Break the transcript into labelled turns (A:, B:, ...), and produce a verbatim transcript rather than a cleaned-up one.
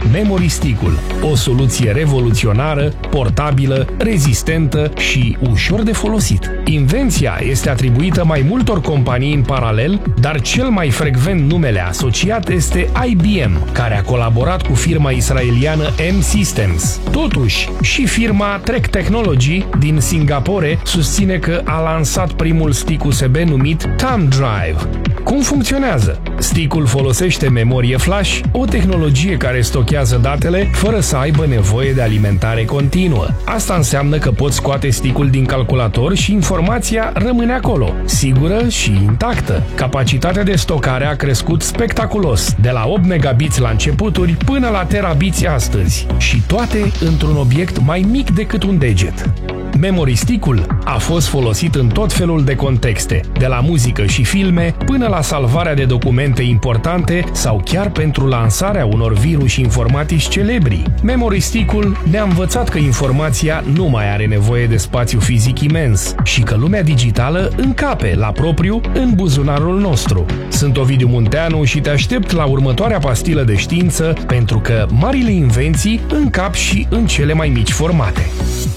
A: Memory Stick-ul, o soluție revoluționară, portabilă, rezistentă și ușor de folosit. Invenția este atribuită mai multor companii în paralel, dar cel mai frecvent numele asociat este I B M, care a colaborat cu firma israeliană M-Systems. Totuși, și firma Trek Technology din Singapore susține că a lansat primul stick U S B numit Thumb Drive. Cum funcționează? Stick-ul folosește memorie flash, o tehnologie care stochează datele fără să aibă nevoie de alimentare continuă. Asta înseamnă că poți scoate stick-ul din calculator și informația rămâne acolo, sigură și intactă. Capacitatea de stocare a crescut spectaculos, de la opt megabits la începuturi până la terabiți astăzi, și toate într-un obiect mai mic decât un deget. Memory Stick-ul a fost folosit în tot felul de contexte, de la muzică și filme până la salvarea de documente importante sau chiar pentru lansarea unor viruși informatici celebri. Memory Stick-ul ne-a învățat că informația nu mai are nevoie de spațiu fizic imens și că lumea digitală încape la propriu în buzunarul nostru. Sunt Ovidiu Munteanu și te aștept la următoarea pastilă de știință, pentru că marile invenții încap și în cele mai mici formate.